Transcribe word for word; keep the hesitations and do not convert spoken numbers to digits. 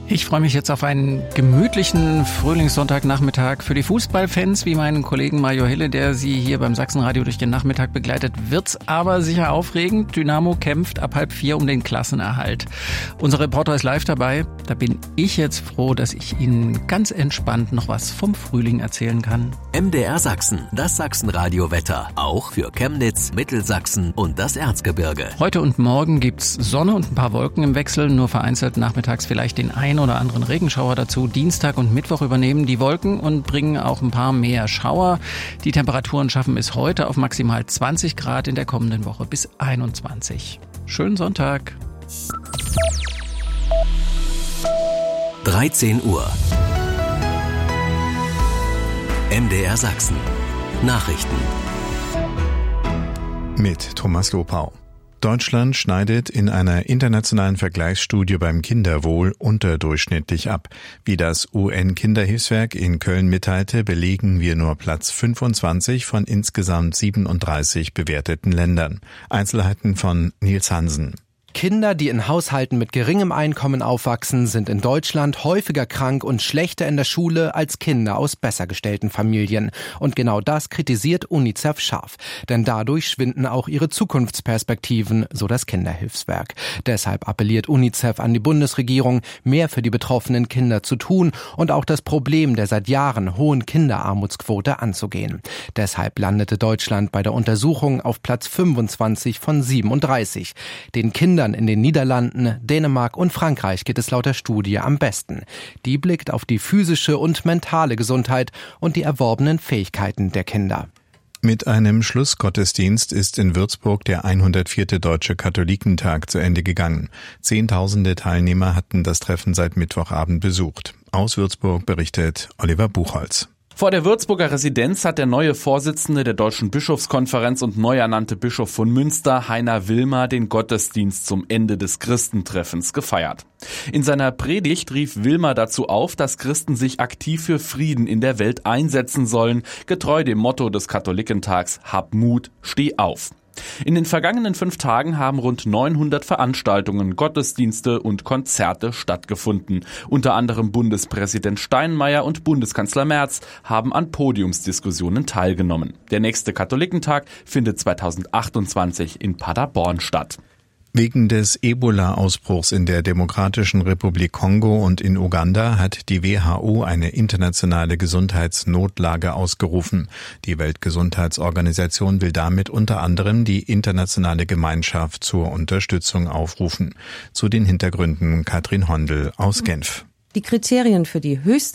Ich freue mich jetzt auf einen gemütlichen Frühlingssonntagnachmittag. Für die Fußballfans wie meinen Kollegen Mario Hille, der Sie hier beim Sachsenradio durch den Nachmittag begleitet, wird's aber sicher aufregend. Dynamo kämpft ab halb vier um den Klassenerhalt. Unser Reporter ist live dabei. Da bin ich jetzt froh, dass ich Ihnen ganz entspannt noch was vom Frühling erzählen kann. M D R Sachsen, das Sachsenradio-Wetter. Auch für Chemnitz, Mittelsachsen und das Erzgebirge. Heute und morgen gibt's Sonne und ein paar Wolken im Wechsel. Nur vereinzelt nachmittags vielleicht den ein oder anderen Regenschauer dazu. Dienstag und Mittwoch übernehmen die Wolken und bringen auch ein paar mehr Schauer. Die Temperaturen schaffen es heute auf maximal zwanzig Grad, in der kommenden Woche bis einundzwanzig. Schönen Sonntag. dreizehn Uhr. M D R Sachsen. Nachrichten. Mit Thomas Lopau. Deutschland schneidet in einer internationalen Vergleichsstudie beim Kinderwohl unterdurchschnittlich ab. Wie das U N-Kinderhilfswerk in Köln mitteilte, belegen wir nur Platz fünfundzwanzig von insgesamt siebenunddreißig bewerteten Ländern. Einzelheiten von Nils Hansen. Kinder, die in Haushalten mit geringem Einkommen aufwachsen, sind in Deutschland häufiger krank und schlechter in der Schule als Kinder aus besser gestellten Familien. Und genau das kritisiert UNICEF scharf. Denn dadurch schwinden auch ihre Zukunftsperspektiven, so das Kinderhilfswerk. Deshalb appelliert UNICEF an die Bundesregierung, mehr für die betroffenen Kinder zu tun und auch das Problem der seit Jahren hohen Kinderarmutsquote anzugehen. Deshalb landete Deutschland bei der Untersuchung auf Platz fünfundzwanzig von siebenunddreißig. Den Kindern in den Niederlanden, Dänemark und Frankreich geht es laut der Studie am besten. Die blickt auf die physische und mentale Gesundheit und die erworbenen Fähigkeiten der Kinder. Mit einem Schlussgottesdienst ist in Würzburg der hundertvierte Deutsche Katholikentag zu Ende gegangen. Zehntausende Teilnehmer hatten das Treffen seit Mittwochabend besucht. Aus Würzburg berichtet Oliver Buchholz. Vor der Würzburger Residenz hat der neue Vorsitzende der Deutschen Bischofskonferenz und neu ernannte Bischof von Münster, Heiner Wilmer, den Gottesdienst zum Ende des Christentreffens gefeiert. In seiner Predigt rief Wilmer dazu auf, dass Christen sich aktiv für Frieden in der Welt einsetzen sollen, getreu dem Motto des Katholikentags: Hab Mut, steh auf. In den vergangenen fünf Tagen haben rund neunhundert Veranstaltungen, Gottesdienste und Konzerte stattgefunden. Unter anderem Bundespräsident Steinmeier und Bundeskanzler Merz haben an Podiumsdiskussionen teilgenommen. Der nächste Katholikentag findet zweitausendachtundzwanzig in Paderborn statt. Wegen des Ebola-Ausbruchs in der Demokratischen Republik Kongo und in Uganda hat die W H O eine internationale Gesundheitsnotlage ausgerufen. Die Weltgesundheitsorganisation will damit unter anderem die internationale Gemeinschaft zur Unterstützung aufrufen. Zu den Hintergründen Katrin Hondel aus Genf. Die Kriterien für die höchste